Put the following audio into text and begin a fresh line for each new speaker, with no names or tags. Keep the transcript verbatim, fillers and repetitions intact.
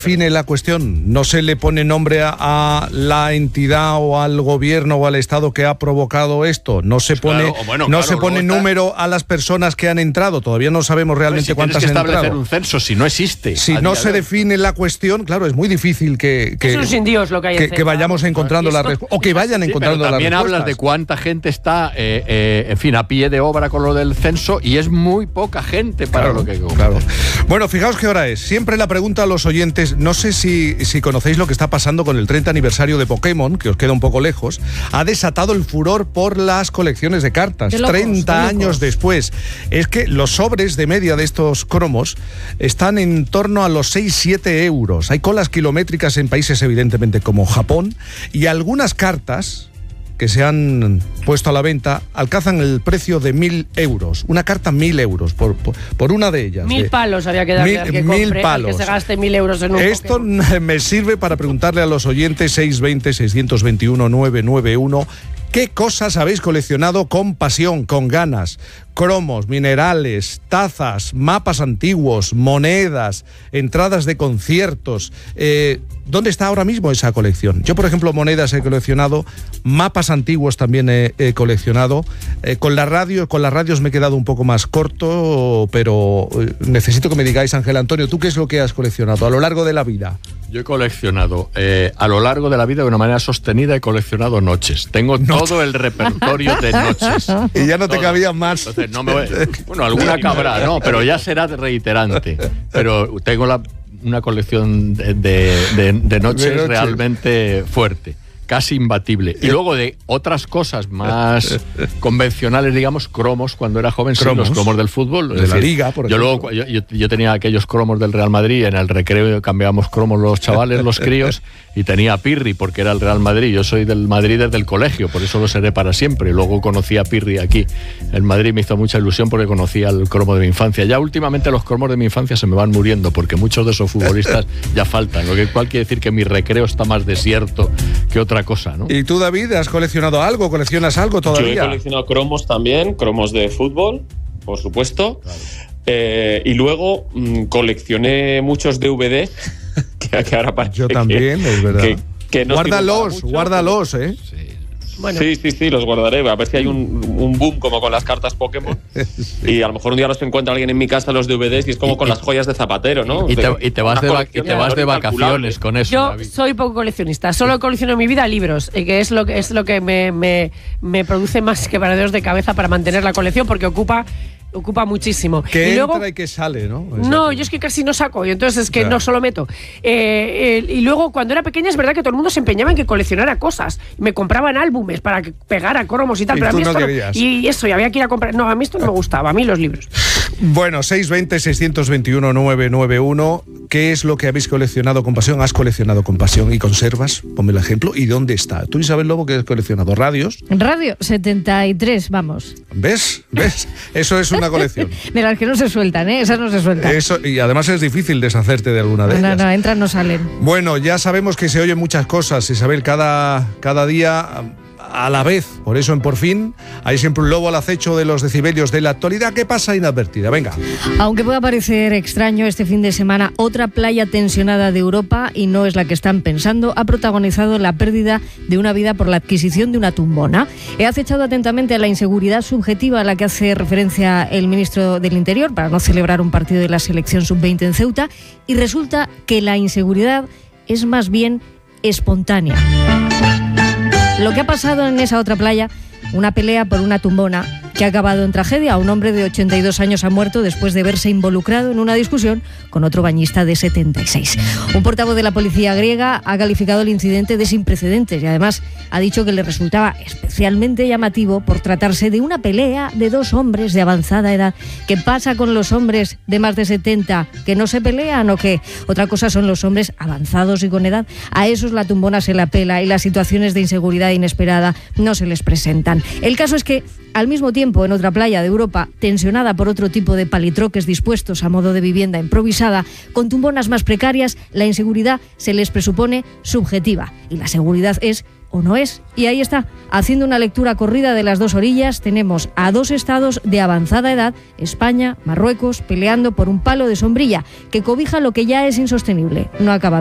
Define la cuestión, no se le pone nombre a, a la entidad o al gobierno o al Estado que ha provocado esto, no se pues pone, claro, bueno, no claro, se pone número está... a las personas que han entrado, todavía no sabemos realmente pues si cuántas han entrado.
Tienes que establecer un censo si no existe.
Si no se de define la cuestión, claro, es muy difícil que que,
es un sin Dios lo que, hay
que, que vayamos encontrando la respuesta, o que vayan
sí,
encontrando
pero
las respuestas.
También hablas de cuánta gente está, eh, eh, en fin, a pie de obra con lo del censo y es muy poca gente para
claro,
lo que...
Claro. Bueno, fijaos qué hora es. Siempre la pregunta a los oyentes, no sé si Si conocéis lo que está pasando con el treinta aniversario de Pokémon, que os queda un poco lejos, ha desatado el furor por las colecciones de cartas, de locos, treinta años después. Es que los sobres de media de estos cromos están en torno a los seis siete euros. Hay colas kilométricas en países evidentemente como Japón, y algunas cartas que se han puesto a la venta alcanzan el precio de mil euros. Una carta, mil euros por, por, por una de ellas.
Mil
de,
palos había que darle
mil,
al que
mil
compre,
palos.
al que se gaste mil euros en un
Esto
Pokémon.
Me sirve para preguntarle a los oyentes seis dos cero, seis dos uno, nueve nueve uno ¿qué cosas habéis coleccionado con pasión, con ganas? Cromos, minerales, tazas, mapas antiguos, monedas, entradas de conciertos. Eh, ¿Dónde está ahora mismo esa colección? Yo, por ejemplo, monedas he coleccionado, mapas antiguos también he, he coleccionado. Eh, con la radio, con las radios me he quedado un poco más corto, pero eh, necesito que me digáis, Ángel Antonio, ¿tú qué es lo que has coleccionado a lo largo de la vida?
Yo he coleccionado, eh, a lo largo de la vida, de una manera sostenida, he coleccionado noches. Tengo noches. Todo el repertorio de noches.
Y ya no te
todo.
cabían más.
Entonces, no me voy, bueno, alguna cabrá, no, pero ya será reiterante. Pero tengo la, una colección de, de, de, de noches de noche. realmente fuerte. Casi imbatible. Y luego de otras cosas más convencionales, digamos, cromos, cuando era joven, sí, los cromos del fútbol.
De decir, la Liga, por
yo
ejemplo.
Luego, yo, yo tenía aquellos cromos del Real Madrid, en el recreo cambiábamos cromos los chavales, los críos, y tenía a Pirri, porque era el Real Madrid. Yo soy del Madrid desde el colegio, por eso lo seré para siempre. Y luego conocí a Pirri aquí. En Madrid me hizo mucha ilusión porque conocía el cromo de mi infancia. Ya últimamente los cromos de mi infancia se me van muriendo, porque muchos de esos futbolistas ya faltan, lo que cual quiere decir que mi recreo está más desierto que otra cosa, ¿no?
¿Y tú, David, has coleccionado algo? ¿Coleccionas algo todavía?
Yo he coleccionado cromos también, cromos de fútbol, por supuesto. Claro. Eh, y luego mmm, coleccioné muchos D V D que, que ahora parece
Yo también,
que,
es verdad.
Que, que no
guárdalos, guárdalos, ¿eh?
Sí. Bueno. Sí, sí, sí, los guardaré. A ver si hay un, un boom como con las cartas Pokémon. Sí. Y a lo mejor un día los encuentra alguien en mi casa los D V Ds y es como y, con y, las joyas de Zapatero, ¿no?
Y te, y te vas, de, va, y te vas de vacaciones con eso.
Yo
David.
soy poco coleccionista. Solo colecciono en mi vida libros, que es lo que, es lo que me, me, me produce más quebraderos de cabeza para mantener la colección, porque ocupa... ocupa muchísimo.
Que
y
entra
luego,
y que sale, ¿no?
Exacto. No, yo es que casi no saco, y entonces es que claro. no solo meto. Eh, eh, y luego, cuando era pequeña, es verdad que todo el mundo se empeñaba en que coleccionara cosas. Me compraban álbumes para que pegara cromos y tal,
y
pero a mí
no
esto
querías.
no, y eso, y había que ir a comprar. No, a mí esto no me gustaba, a mí los libros.
Bueno, seis dos cero, seis dos uno, nueve nueve uno, ¿qué es lo que habéis coleccionado con pasión? ¿Has coleccionado con pasión y conservas? Ponme el ejemplo. ¿Y dónde está? ¿Tú, Isabel Lobo, qué has coleccionado? ¿Radios?
Radio, setenta y tres, vamos.
¿Ves? ¿Ves? Eso es una colección.
De las que no se sueltan, ¿eh? Esas no se sueltan.
Eso, y además es difícil deshacerte de alguna de
no,
ellas.
No, no, entran, no salen.
Bueno, ya sabemos que se oyen muchas cosas, Isabel, cada, cada día a la vez. Por eso en Por Fin hay siempre un lobo al acecho de los decibelios de la actualidad que pasa inadvertida. Venga.
Aunque pueda parecer extraño, este fin de semana otra playa tensionada de Europa, y no es la que están pensando, ha protagonizado la pérdida de una vida por la adquisición de una tumbona. He acechado atentamente a la inseguridad subjetiva a la que hace referencia el ministro del Interior para no celebrar un partido de la selección sub veinte en Ceuta, y resulta que la inseguridad es más bien espontánea. Lo que ha pasado en esa otra playa, una pelea por una tumbona que ha acabado en tragedia. Un hombre de ochenta y dos años ha muerto después de verse involucrado en una discusión con otro bañista de setenta y seis. Un portavoz de la policía griega ha calificado el incidente de sin precedentes y además ha dicho que le resultaba especialmente llamativo por tratarse de una pelea de dos hombres de avanzada edad. ¿Qué pasa con los hombres de más de setenta? ¿Que no se pelean o qué? Otra cosa son los hombres avanzados y con edad. A esos la tumbona se la pela y las situaciones de inseguridad inesperada no se les presentan. El caso es que, al mismo tiempo, en otra playa de Europa, tensionada por otro tipo de palitroques dispuestos a modo de vivienda improvisada, con tumbonas más precarias, la inseguridad se les presupone subjetiva y la seguridad es o no es. Y ahí está, haciendo una lectura corrida de las dos orillas, tenemos a dos estados de avanzada edad, España, Marruecos, peleando por un palo de sombrilla que cobija lo que ya es insostenible. No acaba